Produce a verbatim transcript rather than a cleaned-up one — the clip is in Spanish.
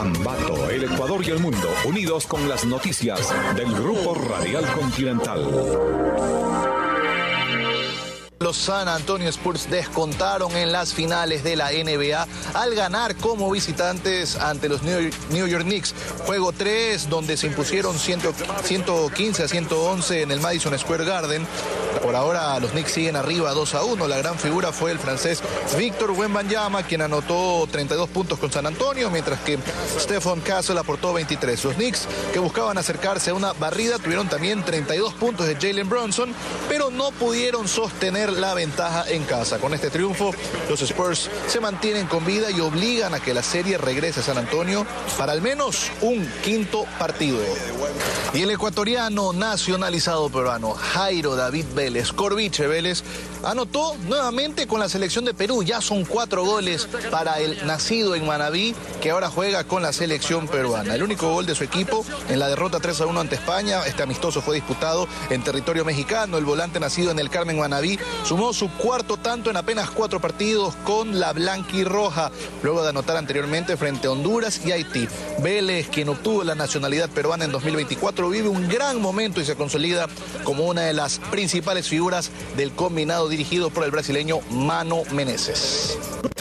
Ambato, el Ecuador y el mundo, unidos con las noticias del Grupo Radial Continental. Los San Antonio Spurs descontaron en las finales de la N B A al ganar como visitantes ante los New York Knicks. Juego tres, donde se impusieron ciento quince a ciento once en el Madison Square Garden. Por ahora los Knicks siguen arriba dos a uno. La gran figura fue el francés Victor Wembanyama, quien anotó treinta y dos puntos con San Antonio, mientras que Stephon Castle aportó veintitrés. Los Knicks, que buscaban acercarse a una barrida, tuvieron también treinta y dos puntos de Jalen Brunson, pero no pudieron sostener la ventaja en casa. Con este triunfo, los Spurs se mantienen con vida y obligan a que la serie regrese a San Antonio para al menos un quinto partido. Y el ecuatoriano nacionalizado peruano Jairo David Vélez, Corviche Vélez, anotó nuevamente con la selección de Perú. Ya son cuatro goles para el nacido en Manabí, que ahora juega con la selección peruana. El único gol de su equipo en la derrota tres a uno ante España. Este amistoso fue disputado en territorio mexicano. El volante nacido en el Carmen Manabí sumó su cuarto tanto en apenas cuatro partidos con la blanquirroja, luego de anotar anteriormente frente a Honduras y Haití. Vélez, quien obtuvo la nacionalidad peruana en dos mil veinticuatro, vive un gran momento y se consolida como una de las principales figuras del combinado dirigido por el brasileño Mano Menezes.